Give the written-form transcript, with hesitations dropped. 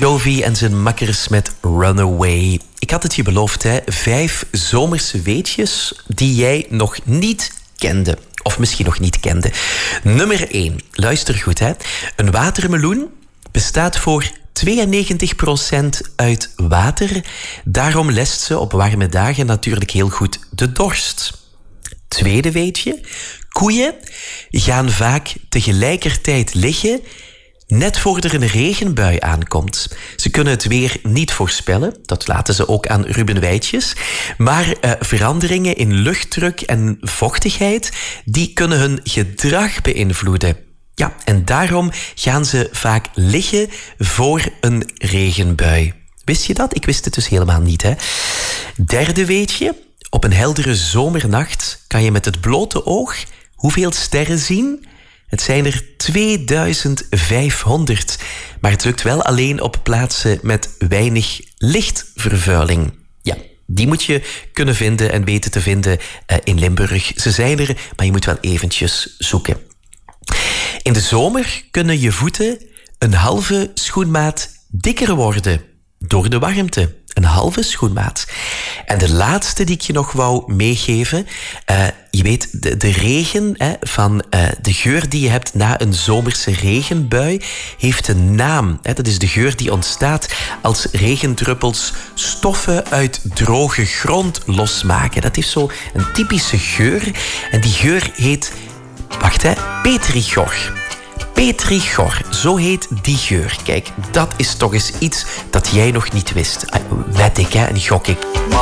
Jovi en zijn makkers met Runaway. Ik had het je beloofd, hè? 5 zomerse weetjes die jij nog niet kende. Of misschien nog niet kende. Nummer 1. Luister goed, hè. Een watermeloen bestaat voor 92% uit water. Daarom lest ze op warme dagen natuurlijk heel goed de dorst. Tweede weetje. Koeien gaan vaak tegelijkertijd liggen net voor er een regenbui aankomt. Ze kunnen het weer niet voorspellen. Dat laten ze ook aan Ruben Wijtjes. Maar veranderingen in luchtdruk en vochtigheid, die kunnen hun gedrag beïnvloeden. Ja, en daarom gaan ze vaak liggen voor een regenbui. Wist je dat? Ik wist het dus helemaal niet, hè. Derde weetje. Op een heldere zomernacht kan je met het blote oog hoeveel sterren zien? Het zijn er 2500. Maar het lukt wel alleen op plaatsen met weinig lichtvervuiling. Ja, die moet je kunnen vinden en weten te vinden in Limburg. Ze zijn er, maar je moet wel eventjes zoeken. In de zomer kunnen je voeten een halve schoenmaat dikker worden door de warmte. Een halve schoenmaat. En de laatste die ik je nog wou meegeven. Je weet, de regen van de geur die je hebt na een zomerse regenbui heeft een naam. Dat is de geur die ontstaat als regendruppels stoffen uit droge grond losmaken. Dat is zo een typische geur. En die geur heet, petrigor. Petrigor, zo heet die geur. Kijk, dat is toch eens iets dat jij nog niet wist. Wed ik, hè, en gok ik.